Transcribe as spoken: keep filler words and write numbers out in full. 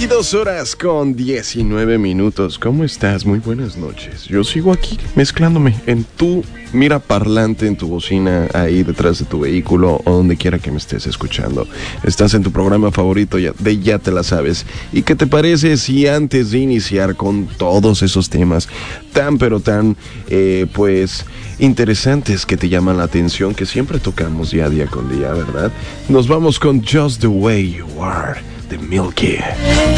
veintidós horas con diecinueve minutos. ¿Cómo estás? Muy buenas noches. Yo sigo aquí mezclándome en tu mira parlante, en tu bocina, ahí detrás de tu vehículo o donde quiera que me estés escuchando. Estás en tu programa favorito de Ya Te La Sabes. ¿Y qué te parece si antes de iniciar con todos esos temas tan pero tan, eh, pues, interesantes que te llaman la atención, que siempre tocamos día a día con día, ¿verdad? Nos vamos con Just the Way You Are, de Milky.